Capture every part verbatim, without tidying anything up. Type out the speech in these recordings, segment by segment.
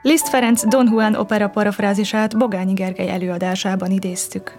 Liszt Ferenc Don Juan opera parafrázisát Bogányi Gergely előadásában idéztük.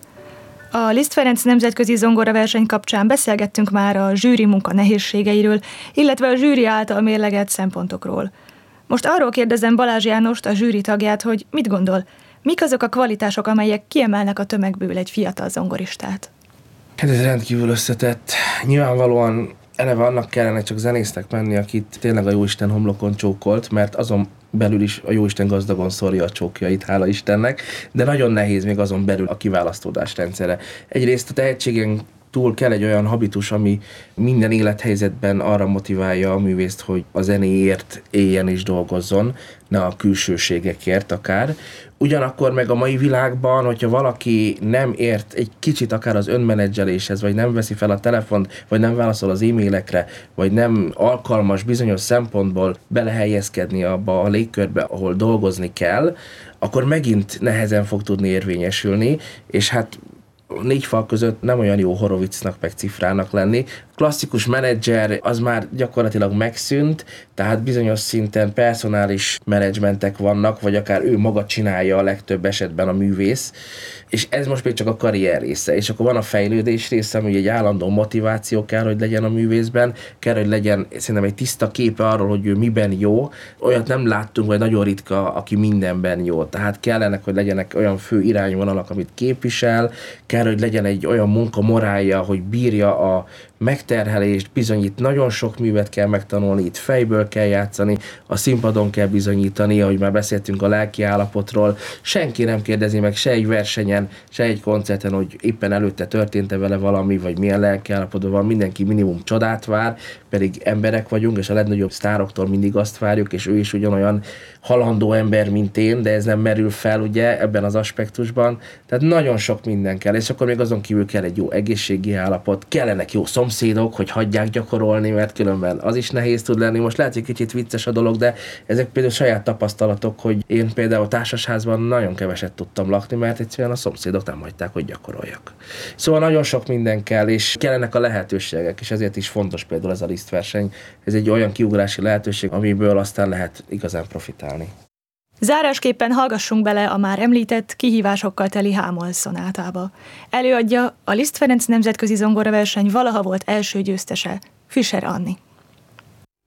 A Liszt Ferenc nemzetközi zongoraverseny kapcsán beszélgettünk már a zsűri munka nehézségeiről, illetve a zsűri által mérlegelt szempontokról. Most arról kérdezem Balázs Jánost, a zsűri tagját, hogy mit gondol, mik azok a kvalitások, amelyek kiemelnek a tömegből egy fiatal zongoristát? Hát ez rendkívül összetett. Nyilvánvalóan eleve annak kellene csak zenésznek menni, akit tényleg a Jóisten homlokon csókolt, mert azon belül is a Jóisten gazdagon szórja a csókjait, hála Istennek, de nagyon nehéz még azon belül a kiválasztódás rendszere. Egyrészt a tehetségen túl kell egy olyan habitus, ami minden élethelyzetben arra motiválja a művészt, hogy a zenéért éljen és dolgozzon, ne a külsőségekért akár. Ugyanakkor meg a mai világban, hogyha valaki nem ért egy kicsit akár az önmenedzseléshez, vagy nem veszi fel a telefont, vagy nem válaszol az e-mailekre, vagy nem alkalmas bizonyos szempontból belehelyezkedni abba a légkörbe, ahol dolgozni kell, akkor megint nehezen fog tudni érvényesülni, és hát négy fal között nem olyan jó Horowicnak meg Cifrának lenni. Klasszikus menedzser az már gyakorlatilag megszűnt, tehát bizonyos szinten personális menedzsmentek vannak, vagy akár ő maga csinálja a legtöbb esetben a művész, és ez most még csak a karrier része, és akkor van a fejlődés része, ami egy állandó motiváció kell, hogy legyen a művészben, kell, hogy legyen szerintem egy tiszta képe arról, hogy ő miben jó. Olyat nem láttunk, vagy nagyon ritka, aki mindenben jó. Tehát kellene, hogy legyenek olyan fő irányvonalak, amit képvisel, kell, hogy legyen egy olyan munkamorálja, hogy bírja a megterhelést, bizonyít nagyon sok művet kell megtanulni, itt fejből kell játszani, a színpadon kell bizonyítani, ahogy már beszéltünk a lelki állapotról. Senki nem kérdezi meg se egy versenyen, se egy koncerten, hogy éppen előtte történt-e vele valami, vagy milyen lelki állapotban van. Mindenki minimum csodát vár, pedig emberek vagyunk, és a legnagyobb sztároktól mindig azt várjuk, és ő is ugyanolyan halandó ember, mint én, de ez nem merül fel ugye ebben az aspektusban. Tehát nagyon sok minden kell, és akkor még azon kívül kell egy jó egészségi állapot, kellenek jó szomszédok, hogy hagyják gyakorolni, mert különben az is nehéz tud lenni. Most lehet, hogy kicsit vicces a dolog, de ezek például saját tapasztalatok, hogy én például társasházban nagyon keveset tudtam lakni, mert egyszerűen a szomszédok nem hagyták, hogy gyakoroljak. Szóval nagyon sok minden kell, és kellenek a lehetőségek, és ezért is fontos például ez a Liszt verseny. Ez egy olyan kiugrási lehetőség, amiből aztán lehet igazán profitálni. Zárásképpen hallgassunk bele a már említett kihívásokkal teli H-moll szonátába. Előadja a Liszt Ferenc nemzetközi zongoraverseny valaha volt első győztese, Fischer Anni.